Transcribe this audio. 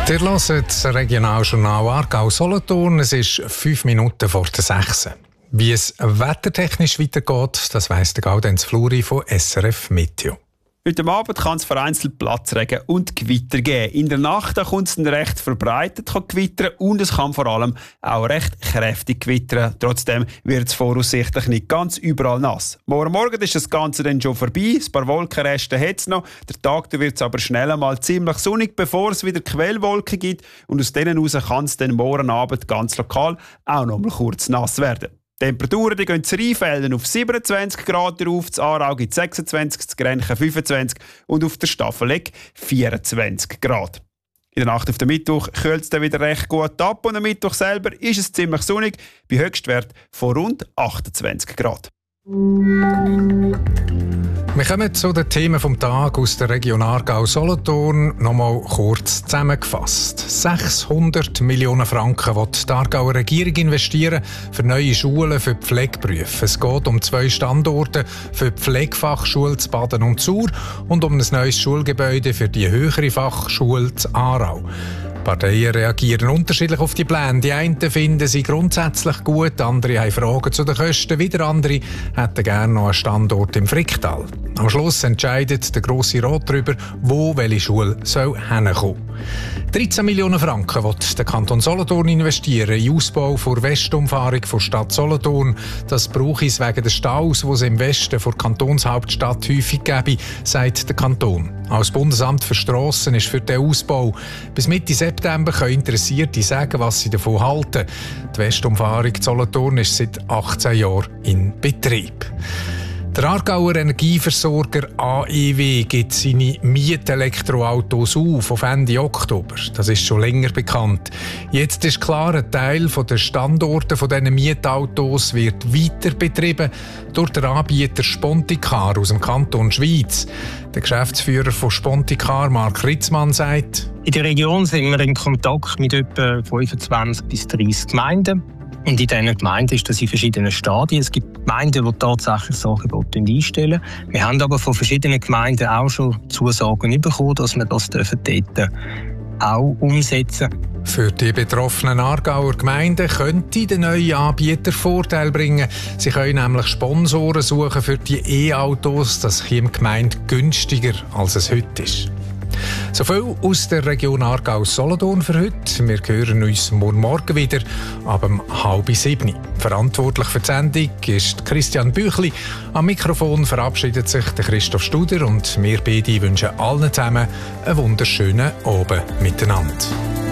Ihr hört das Regionaljournal Aargau-Solothurn. Es ist 5 Minuten vor der 6. Wie es wettertechnisch weitergeht, das weiss der Gaudenz Fluri von SRF Meteo. Heute Abend kann es vereinzelt Platzregen und Gewitter geben. In der Nacht kommt es dann recht verbreitet gewittern und es kann vor allem auch recht kräftig gewittern. Trotzdem wird es voraussichtlich nicht ganz überall nass. Morgen ist das Ganze dann schon vorbei. Ein paar Wolkenreste hat es noch. Der Tag wird es aber schnell einmal ziemlich sonnig, bevor es wieder Quellwolken gibt. Und aus denen heraus kann es dann morgen Abend ganz lokal auch noch mal kurz nass werden. Die Temperaturen gehen in Rheinfelden auf 27 Grad auf, in Aarau gibt 26, in Grenchen 25 und auf der Staffeleck 24 Grad. In der Nacht auf den Mittwoch kühlt es dann wieder recht gut ab und am Mittwoch selber ist es ziemlich sonnig, bei Höchstwert von rund 28 Grad. Wir kommen zu den Themen vom Tag aus der Region Aargau-Solothurn. Nochmal kurz zusammengefasst. 600 Millionen Franken will die Aargauer Regierung investieren für neue Schulen für die Pflegeberufe. Es geht um 2 Standorte für die Pflegefachschule zu Baden und Chur und um ein neues Schulgebäude für die höhere Fachschule zu Aarau. Die Parteien reagieren unterschiedlich auf die Pläne. Die einen finden sie grundsätzlich gut, andere haben Fragen zu den Kosten, wieder andere hätten gerne noch einen Standort im Fricktal. Am Schluss entscheidet der Grosse Rat darüber, wo welche Schule hinkommen soll. 13 Millionen Franken will der Kanton Solothurn investieren in den Ausbau der Westumfahrung der Stadt Solothurn. Das brauche es wegen des Staus, die es im Westen der Kantonshauptstadt häufig gäbe, sagt der Kanton. Als Bundesamt für Strassen ist für den Ausbau. Bis Mitte September können Interessierte sagen, was sie davon halten. Die Westumfahrung Solothurn ist seit 18 Jahren in Betrieb. Der Aargauer Energieversorger AEW gibt seine Mietelektroautos auf Ende Oktober. Das ist schon länger bekannt. Jetzt ist klar, ein Teil der Standorte dieser Mietautos wird weiter betrieben durch den Anbieter Sponticar aus dem Kanton Schwyz. Der Geschäftsführer von Sponticar, Mark Ritzmann, sagt: In der Region sind wir in Kontakt mit etwa 25 bis 30 Gemeinden. Und in diesen Gemeinden ist das in verschiedenen Stadien. Es gibt Gemeinden, die tatsächlich das Angebot einstellen. Wir haben aber von verschiedenen Gemeinden auch schon Zusagen bekommen, dass wir das dort auch umsetzen dürfen. Für die betroffenen Aargauer Gemeinden könnte der neue Anbieter Vorteil bringen. Sie können nämlich Sponsoren suchen für die E-Autos. Das käme die Gemeinde günstiger, als es heute ist. So viel aus der Region Aargau-Solothurn für heute. Wir hören uns morgen wieder ab 6:30. Verantwortlich für die Sendung ist Christian Büchli. Am Mikrofon verabschiedet sich der Christoph Studer und wir beide wünschen allen zusammen einen wunderschönen Abend miteinander.